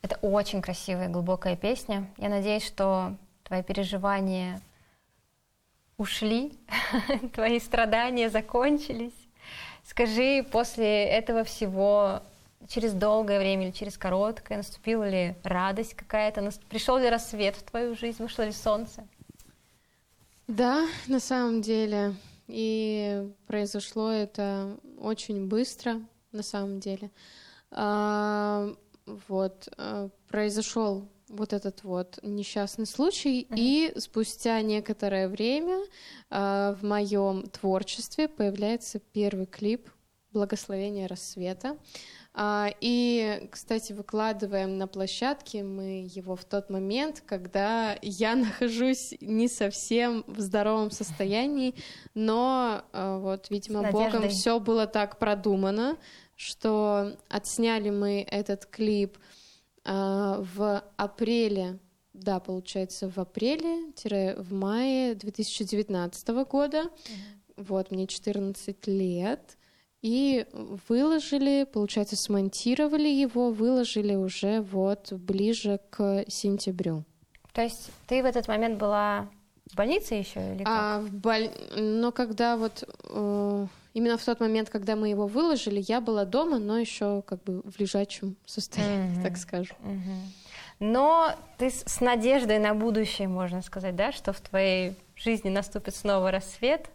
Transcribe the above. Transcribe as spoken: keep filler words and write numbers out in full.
Это очень красивая, глубокая песня. Я надеюсь, что твои переживания ушли, твои страдания закончились. Скажи, после этого всего, через долгое время или через короткое, наступила ли радость какая-то? Пришел ли рассвет в твою жизнь? Вышло ли солнце? Да, на самом деле. И произошло это очень быстро, на самом деле. А, вот, а, произошел вот этот вот несчастный случай, mm-hmm. и спустя некоторое время а, в моем творчестве появляется первый клип «Благословение рассвета». А, и, кстати, выкладываем на площадке мы его в тот момент, когда я нахожусь не совсем в здоровом состоянии, но а, вот, видимо, Богом все было так продумано, что отсняли мы этот клип а, в апреле, да, получается, в апреле-в мае две тысячи девятнадцатого года. Mm-hmm. Вот, мне четырнадцать лет. И выложили, получается, смонтировали его, выложили уже вот ближе к сентябрю. То есть ты в этот момент была в больнице еще или как? А, в боль... Но когда вот... Э, именно в тот момент, когда мы его выложили, я была дома, но еще как бы в лежачем состоянии, mm-hmm. так скажем. Mm-hmm. Но ты с надеждой на будущее, можно сказать, да, что в твоей жизни наступит снова рассвет,